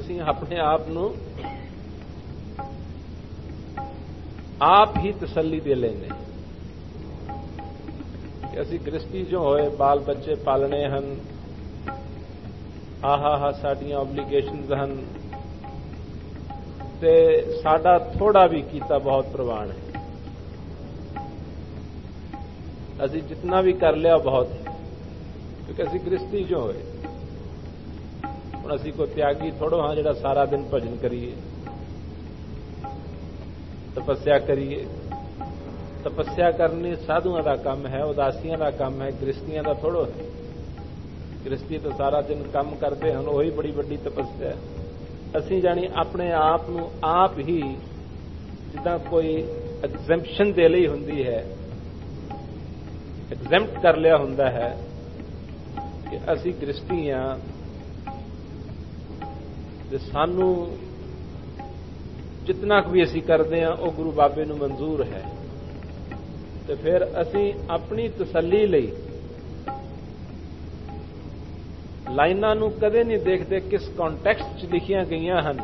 ਅਸੀਂ ਆਪਣੇ ਆਪ ਨੂੰ ਆਪ ਹੀ ਤਸੱਲੀ ਦੇ ਲੈਂਦੇ ਕਿ ਅਸੀਂ ਗ੍ਰਸਤੀ ਜੋ ਹੋਏ, ਬਾਲ ਬੱਚੇ ਪਾਲਣੇ ਹਨ, ਆਹ ਸਾਡੀਆਂ ਆਬਲੀਗੇਸ਼ਨਸ ਹਨ, ਤੇ ਸਾਡਾ ਥੋੜਾ ਵੀ ਕੀਤਾ ਬਹੁਤ ਪ੍ਰਵਾਨ ਹੈ। ਅਸੀਂ ਜਿਤਨਾ ਵੀ ਕਰ ਲਿਆ ਬਹੁਤ ਹੈ, ਕਿਉਂਕਿ ਅਸੀਂ ਗ੍ਰਸਤੀ ਜੋ ਹੋਏ। ਹੁਣ ਅਸੀਂ ਕੋਈ ਤਿਆਗੀ ਥੋੜੋ ਹਾਂ ਜਿਹੜਾ ਸਾਰਾ ਦਿਨ ਭਜਨ ਕਰੀਏ, ਤਪੱਸਿਆ ਕਰੀਏ। ਤਪੱਸਿਆ ਕਰਨੀ ਸਾਧੂਆਂ ਦਾ ਕੰਮ ਹੈ, ਉਦਾਸੀਆਂ ਦਾ ਕੰਮ ਹੈ, ਗ੍ਰਸਤੀਆਂ ਦਾ ਥੋੜੋ ਹੈ। ਗ੍ਰਸਤੀ ਤਾਂ ਸਾਰਾ ਦਿਨ ਕੰਮ ਕਰਦੇ ਹਨ, ਉਹੀ ਬੜੀ ਵੱਡੀ ਤਪੱਸਿਆ ਹੈ। ਅਸੀਂ ਜਾਣੀ ਆਪਣੇ ਆਪ ਨੂੰ ਆਪ ਹੀ ਜਿੱਦਾਂ ਕੋਈ ਐਗਜ਼ੈਂਪਸ਼ਨ ਦੇ ਲਈ ਹੁੰਦੀ ਹੈ, ਐਗਜ਼ੈਂਪਟ ਕਰ ਲਿਆ ਹੁੰਦਾ ਹੈ ਕਿ ਅਸੀਂ ਗ੍ਰਸਤੀ ਹਾਂ ਤੇ ਸਾਨੂੰ ਜਿਤਨਾ ਕੁ ਵੀ ਅਸੀਂ ਕਰਦੇ ਹਾਂ ਉਹ ਗੁਰੂ ਬਾਬੇ ਨੂੰ ਮਨਜ਼ੂਰ ਹੈ। ਤੇ ਫਿਰ ਅਸੀਂ ਆਪਣੀ ਤਸੱਲੀ ਲਈ ਲਾਈਨਾਂ ਨੂੰ ਕਦੇ ਨਹੀਂ ਦੇਖਦੇ ਕਿਸ ਕੰਟੈਕਸਟ 'ਚ ਲਿਖੀਆਂ ਗਈਆਂ ਹਨ।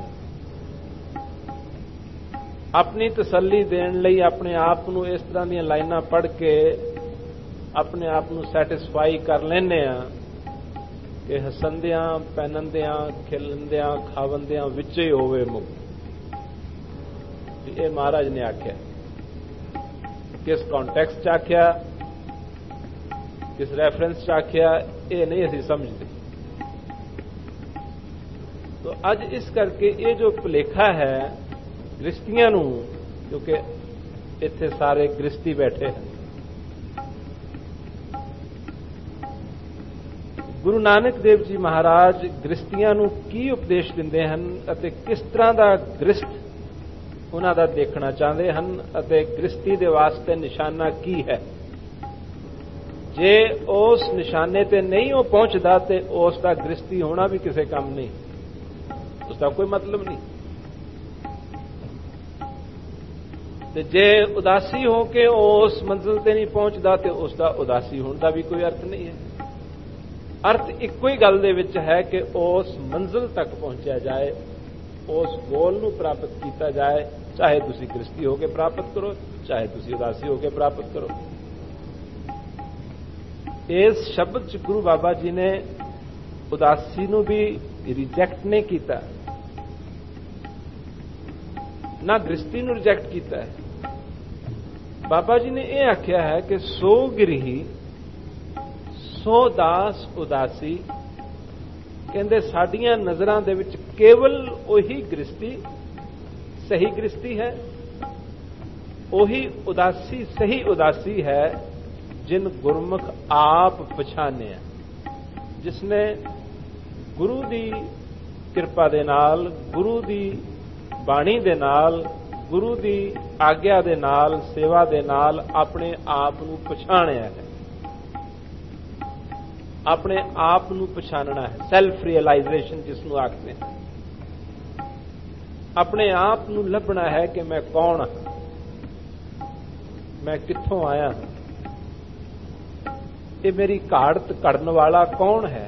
ਆਪਣੀ ਤਸੱਲੀ ਦੇਣ ਲਈ ਆਪਣੇ ਆਪ ਨੂੰ ਇਸ ਤਰ੍ਹਾਂ ਦੀਆਂ ਲਾਈਨਾਂ ਪੜ੍ਹ ਕੇ ਆਪਣੇ ਆਪ ਨੂੰ ਸੈਟੀਸਫਾਈ ਕਰ ਲੈਂਦੇ ਆ ਕਿ ਹੱਸੰਦਿਆਂ, ਪਹਿਨੰਦਿਆਂ, ਖਿਲੰਦਿਆਂ, ਖਾਵੰਦਿਆਂ ਵਿੱਚ ਹੀ ਹੋਵੇ ਮੁਕਤ। ਇਹ ਮਹਾਰਾਜ ਨੇ ਆਖਿਆ। ਕਿਸ ਕੰਟੈਕਸਟ 'ਚ ਆਖਿਆ, ਕਿਸ ਰੈਫਰੈਂਸ 'ਚ ਆਖਿਆ, ਇਹ ਨਹੀਂ ਅਸੀਂ ਸਮਝਦੇ। तो ਅੱਜ ਇਸ ਕਰਕੇ ਇਹ ਜੋ ਭੁਲੇਖਾ ਹੈ ਗ੍ਰਸਤੀਆਂ ਨੂੰ, ਕਿਉਂਕਿ ਇੱਥੇ ਸਾਰੇ ਗ੍ਰਸਤੀ ਬੈਠੇ ਹਨ। ਗੁਰੂ ਨਾਨਕ ਦੇਵ ਜੀ ਮਹਾਰਾਜ ਗ੍ਰਸਤੀਆਂ ਨੂੰ ਕੀ ਉਪਦੇਸ਼ ਦਿੰਦੇ ਹਨ ਅਤੇ ਕਿਸ ਤਰ੍ਹਾਂ ਦਾ ਗ੍ਰਸਤ ਉਹਨਾਂ ਦਾ ਦੇਖਣਾ ਚਾਹੁੰਦੇ ਹਨ ਅਤੇ ਗ੍ਰਸਤੀ ਦੇ ਵਾਸਤੇ ਨਿਸ਼ਾਨਾ ਕੀ ਹੈ। ਜੇ ਉਸ ਨਿਸ਼ਾਨੇ ਤੇ ਨਹੀਂ ਉਹ ਪਹੁੰਚਦਾ ਤੇ ਉਸ ਦਾ ਗ੍ਰਸਤੀ ਹੋਣਾ ਵੀ ਕਿਸੇ ਕੰਮ ਨਹੀਂ, उसका कोई मतलब नहीं। ਤੇ ਜੇ ਉਦਾਸੀ ਹੋ ਕੇ ਉਸ ਮੰਜ਼ਿਲ ਤੇ ਨਹੀਂ ਪਹੁੰਚਦਾ ਤੇ ਉਸ ਦਾ ਉਦਾਸੀ ਹੋਣ ਦਾ ਵੀ ਕੋਈ ਅਰਥ ਨਹੀਂ ਹੈ। ਅਰਥ ਇੱਕੋ ਹੀ ਗੱਲ ਦੇ ਵਿੱਚ ਹੈ ਕਿ ਉਸ ਮੰਜ਼ਿਲ ਤੱਕ ਪਹੁੰਚਿਆ ਜਾਏ, ਉਸ ਗੋਲ ਨੂੰ ਪ੍ਰਾਪਤ ਕੀਤਾ ਜਾਏ, ਚਾਹੇ ਤੁਸੀਂ ਗ੍ਰਸਤੀ ਹੋ ਕੇ ਪ੍ਰਾਪਤ ਕਰੋ, ਚਾਹੇ ਤੁਸੀਂ ਉਦਾਸੀ ਹੋ ਕੇ ਪ੍ਰਾਪਤ ਕਰੋ। ਇਸ ਸ਼ਬਦ 'ਚ ਗੁਰੂ ਬਾਬਾ ਜੀ ਨੇ ਉਦਾਸੀ ਨੂੰ ਵੀ ਰਿਜੈਕਟ ਨਹੀਂ ਕੀਤਾ, ਨਾ ਗ੍ਰਸਤੀ ਨੂੰ ਰਿਜੈਕਟ ਕੀਤਾ ਹੈ। ਬਾਬਾ ਜੀ ਨੇ ਇਹ ਆਖਿਆ ਹੈ ਕਿ ਸੋ ਗ੍ਰਹੀ ਸੋ ਦਾਸ ਉਦਾਸੀ। ਕਹਿੰਦੇ ਸਾਡੀਆਂ ਨਜ਼ਰਾਂ ਦੇ ਵਿੱਚ ਕੇਵਲ ਉਹੀ ਗ੍ਰਸਤੀ ਸਹੀ ਗ੍ਰਸਤੀ ਹੈ, ਉਹੀ ਉਦਾਸੀ ਸਹੀ ਉਦਾਸੀ ਹੈ ਜਿਨ ਗੁਰਮੁਖ ਆਪ ਪਛਾਣਿਆ, ਜਿਸਨੇ ਗੁਰੂ ਦੀ ਕਿਰਪਾ ਦੇ ਨਾਲ, ਗੁਰੂ ਦੀ ਬਾਣੀ ਦੇ ਨਾਲ, ਗੁਰੂ ਦੀ ਆਗਿਆ ਦੇ ਨਾਲ, ਸੇਵਾ ਦੇ ਨਾਲ ਆਪਣੇ ਆਪ ਨੂੰ ਪਛਾਣਿਆ ਹੈ। ਆਪਣੇ ਆਪ ਨੂੰ ਪਛਾਣਨਾ ਹੈ, ਸੈਲਫ ਰੀਅਲਾਈਜ਼ੇਸ਼ਨ ਜਿਸ ਨੂੰ ਆਖਦੇ ਹਨ। ਆਪਣੇ ਆਪ ਨੂੰ ਲੱਭਣਾ ਹੈ ਕਿ ਮੈਂ ਕੌਣ ਹਾਂ, ਮੈਂ ਕਿੱਥੋਂ ਆਇਆ ਹਾਂ, ਇਹ ਮੇਰੀ ਘਾੜਤ ਘੜਨ ਵਾਲਾ ਕੌਣ ਹੈ,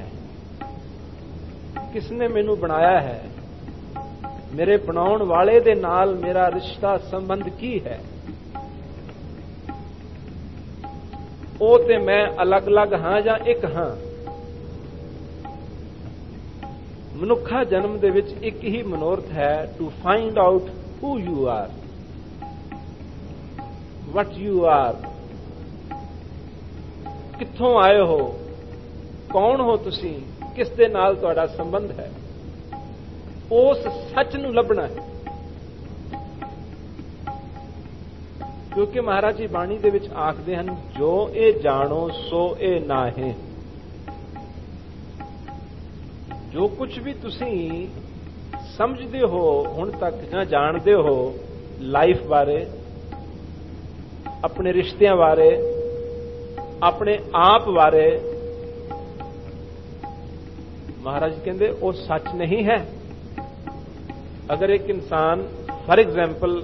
ਕਿਸਨੇ ਮੈਨੂੰ ਬਣਾਇਆ ਹੈ, ਮੇਰੇ ਬਣਾਉਣ ਵਾਲੇ ਦੇ ਨਾਲ ਮੇਰਾ ਰਿਸ਼ਤਾ ਸੰਬੰਧ ਕੀ ਹੈ। ਉਹ ਤੇ ਮੈਂ ਅਲੱਗ-ਅਲੱਗ ਹਾਂ ਜਾਂ ਇੱਕ ਹਾਂ। ਮਨੁੱਖਾ ਜਨਮ ਦੇ ਵਿੱਚ ਇੱਕ ਹੀ ਮਨੋਰਥ ਹੈ, to find out who you are, what you are, ਕਿੱਥੋਂ ਆਏ ਹੋ, ਕੌਣ ਹੋ ਤੁਸੀਂ, ਕਿਸ ਦੇ ਨਾਲ ਤੁਹਾਡਾ ਸੰਬੰਧ ਹੈ। ਉਸ ਸੱਚ ਨੂੰ ਲੱਭਣਾ ਹੈ, ਕਿਉਂਕਿ ਮਹਾਰਾਜ ਜੀ ਬਾਣੀ ਦੇ ਵਿੱਚ ਆਖਦੇ ਹਨ, ਜੋ ਇਹ ਜਾਣੋ ਸੋ ਇਹ ਨਾਹੀਂ। ਜੋ ਕੁਝ ਵੀ ਤੁਸੀਂ ਸਮਝਦੇ ਹੋ ਹੁਣ ਤੱਕ ਜਾਂ ਜਾਣਦੇ ਹੋ ਲਾਈਫ ਬਾਰੇ, ਆਪਣੇ ਰਿਸ਼ਤਿਆਂ ਬਾਰੇ, ਆਪਣੇ ਆਪ ਬਾਰੇ, ਮਹਾਰਾਜ ਕਹਿੰਦੇ ਉਹ ਸੱਚ ਨਹੀਂ ਹੈ। ਅਗਰ ਇੱਕ ਇਨਸਾਨ ਫਾਰ ਐਗਜ਼ਾਮਪਲ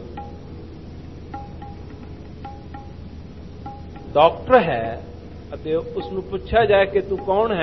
ਡਾਕਟਰ ਹੈ ਅਤੇ ਉਸ ਨੂੰ ਪੁੱਛਿਆ ਜਾਏ ਕਿ ਤੂੰ ਕੌਣ ਹੈ,